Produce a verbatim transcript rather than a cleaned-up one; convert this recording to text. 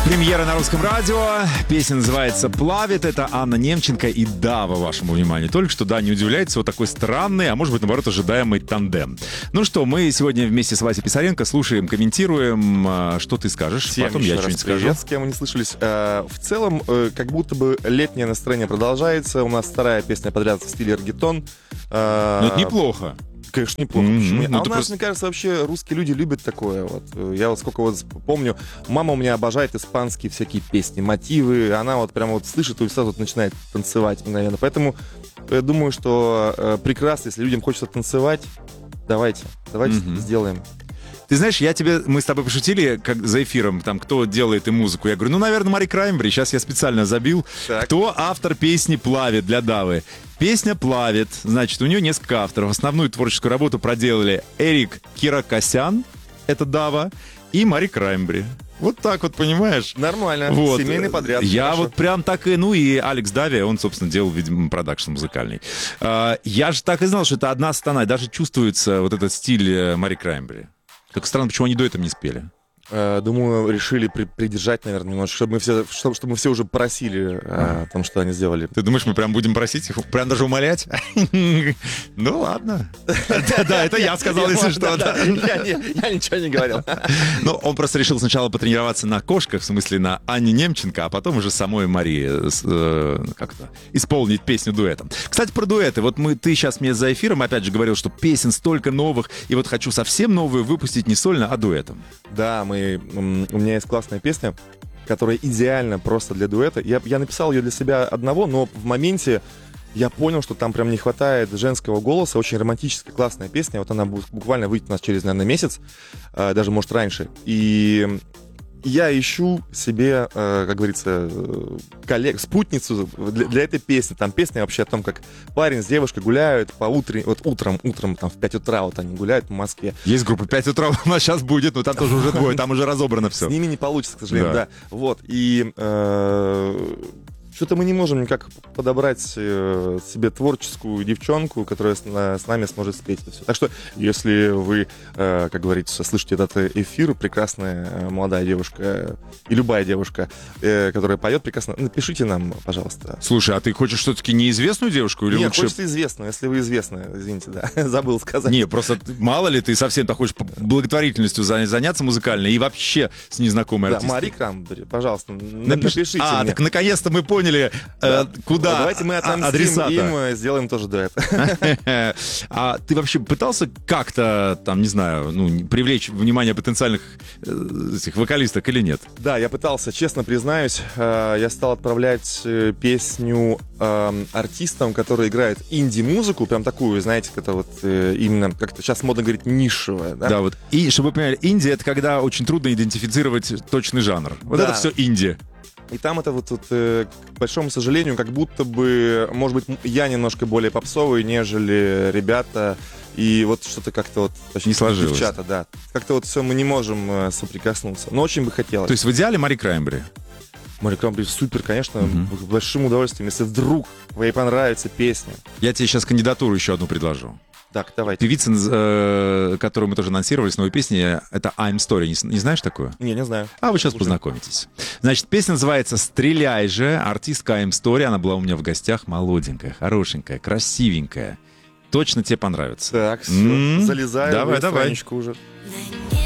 Премьера на русском радио. Песня называется «Плавит». Это Анна Немченко и Дава, вашему вниманию. Только что, да, не удивляйтесь, вот такой странный, а может быть, наоборот, ожидаемый тандем. Ну что, мы сегодня вместе с Васей Писаренко слушаем, комментируем. Что ты скажешь? Всем Потом еще я что-нибудь скажу. Привет, с кем мы не слышались. В целом, как будто бы летнее настроение продолжается. У нас вторая песня подряд в стиле реггетон. Ну, это неплохо. Конечно, неплохо. Mm-hmm. А ну, у нас, просто... мне кажется, вообще русские люди любят такое. Вот. Я вот сколько вот помню, мама у меня обожает испанские всякие песни, мотивы. Она вот прямо вот слышит и сразу вот начинает танцевать, наверное. Поэтому я думаю, что э, прекрасно, если людям хочется танцевать, давайте, давайте mm-hmm. сделаем. Ты знаешь, я тебе, мы с тобой пошутили, как за эфиром, там, кто делает и музыку. Я говорю, ну, наверное, Мари Краймбрери. Сейчас я специально забил. Так. Кто автор песни «Плавит» для Давы? Песня «Плавит». Значит, у нее несколько авторов. Основную творческую работу проделали Эрик Киракосян, это Дава, и Мари Краймбрери. Вот так вот, понимаешь? Нормально. Вот. Семейный подряд. Я хорошо. вот прям так и... Ну и Алекс Дави, он, собственно, делал, видимо, продакшн музыкальный. А, я же так и знал, что это одна страна. Даже чувствуется вот этот стиль Мари Краймбрери. Так странно, почему они до этого не спели. Думаю, решили при- придержать, наверное, немножко, чтобы мы все, чтобы, чтобы мы все уже просили о том, что они сделали. Ты думаешь, мы прям будем просить их, прям даже умолять? Ну ладно. Да, это я сказал, если что. Я ничего не говорил. Ну, он просто решил сначала потренироваться на кошках, в смысле на Анне Немченко, а потом уже самой Марии как-то исполнить песню дуэтом. Кстати, про дуэты. Вот мы, ты сейчас мне за эфиром опять же говорил, что песен столько новых, и вот хочу совсем новую выпустить не сольно, а дуэтом. Да, мы у меня есть классная песня, которая идеальна просто для дуэта. Я, я написал ее для себя одного, но в моменте я понял, что там прям не хватает женского голоса. Очень романтическая, классная песня. Вот она будет буквально выйдет у нас через, наверное, месяц, даже, может, раньше. И я ищу себе, как говорится, коллег, спутницу для, для этой песни. Там песня вообще о том, как парень с девушкой гуляют по утре, вот утром, утром там в пять утра вот они гуляют по Москве. Есть группа пять утра, у нас сейчас будет, но там тоже уже двое, там уже разобрано все. С ними не получится, к сожалению, да. да. Вот, и э, что-то мы не можем никак подобрать э, себе творческую девчонку, которая с, с нами сможет спеть это все. Так что, если вы, э, как говорится, слышите этот эфир, прекрасная э, молодая девушка и любая девушка, э, которая поет прекрасно, напишите нам, пожалуйста. Слушай, а ты хочешь все-таки неизвестную девушку или Нет, лучше... хочется известную, если вы известная, извините, да, забыл сказать. Не, просто мало ли ты совсем хочешь благотворительностью заняться музыкальной и вообще с незнакомой да, артисткой. Мари Краймбрери, пожалуйста, Напиш... напишите а, мне. Так наконец-то мы поняли, да. э, куда Давайте мы отомстим адресата. им, сделаем тоже дуэт. А ты вообще пытался как-то, там, не знаю, ну, привлечь внимание потенциальных э, этих вокалисток или нет? Да, я пытался, честно признаюсь. Э, я стал отправлять э, песню э, артистам, которые играют инди-музыку, прям такую, знаете, это вот э, именно, как-то сейчас модно говорить, нишевая. Да, да вот. И, чтобы вы понимали, инди — это когда очень трудно идентифицировать точный жанр. Вот да. Это все инди. И там это вот, вот э, к большому сожалению, как будто бы, может быть, я немножко более попсовый, нежели ребята. И вот что-то как-то вот... Не сложилось. Девчата, да. Как-то вот все мы не можем э, соприкоснуться. Но очень бы хотелось. То есть в идеале Мари Краймбрери? Мари Краймбрери супер, конечно, uh-huh. с большим удовольствием. Если вдруг ей понравится песня. Я тебе сейчас кандидатуру еще одну предложу. Так, давайте. Певица, э, которую мы тоже анонсировали с новой песней, это I'm Story. Не, не знаешь такую? Не, не знаю. А вы сейчас Слушай. Познакомитесь. Значит, песня называется «Стреляй же». Артистка I'm Story. Она была у меня в гостях. Молоденькая, хорошенькая, красивенькая. Точно тебе понравится. Так, все. М-м-м. Залезаю давай, в давай. страничку уже.